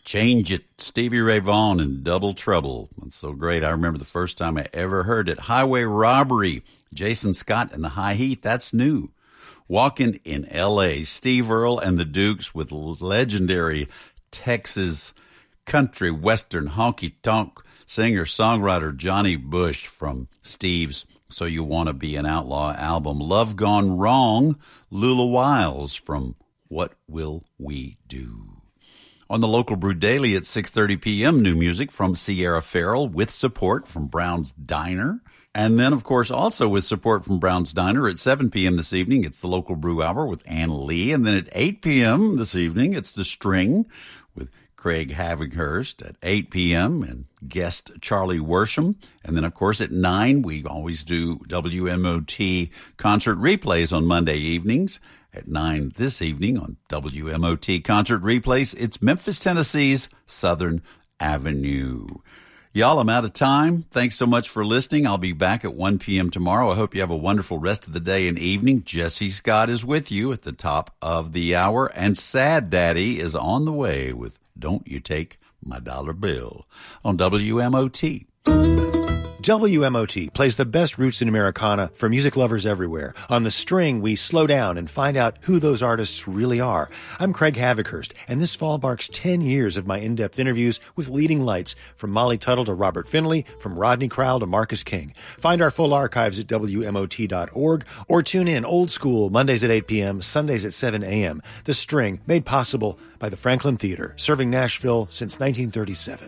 Change It, Stevie Ray Vaughan and Double Trouble. That's so great. I remember the first time I ever heard it. Highway Robbery, Jason Scott and the High Heat. That's new. Walking in L.A., Steve Earle and the Dukes with legendary Texas country western honky-tonk singer-songwriter Johnny Bush from Steve's So You Want to Be an Outlaw album. Love Gone Wrong, Lula Wiles from What Will We Do? On the Local Brew Daily at 6:30 p.m., new music from Sierra Farrell with support from Brown's Diner. And then, of course, also with support from Brown's Diner at 7 p.m. this evening, it's the Local Brew Hour with Ann Lee. And then at 8 p.m. this evening, it's The String with Craig Havinghurst at 8 p.m. and guest Charlie Worsham. And then, of course, at 9, we always do WMOT concert replays on Monday evenings. At 9 this evening on WMOT Concert Replays, it's Memphis, Tennessee's Southern Avenue. Y'all, I'm out of time. Thanks so much for listening. I'll be back at 1 p.m. tomorrow. I hope you have a wonderful rest of the day and evening. Jesse Scott is with you at the top of the hour, and Sad Daddy is on the way with Don't You Take My Dollar Bill on WMOT. WMOT plays the best roots in Americana for music lovers everywhere. On The String, we slow down and find out who those artists really are. I'm Craig Havinghurst, and this fall marks 10 years of my in-depth interviews with leading lights, from Molly Tuttle to Robert Finley, from Rodney Crowell to Marcus King. Find our full archives at WMOT.org, or tune in old school Mondays at 8 p.m., Sundays at 7 a.m. The String, made possible by the Franklin Theater, serving Nashville since 1937.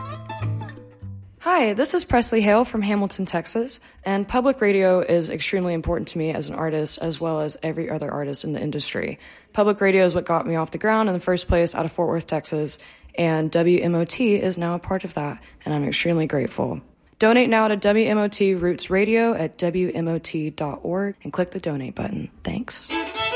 Hi, this is Presley Hale from Hamilton, Texas, and public radio is extremely important to me as an artist as well as every other artist in the industry. Public radio is what got me off the ground in the first place out of Fort Worth, Texas, and WMOT is now a part of that, and I'm extremely grateful. Donate now to WMOT Roots Radio at WMOT.org and click the donate button. Thanks.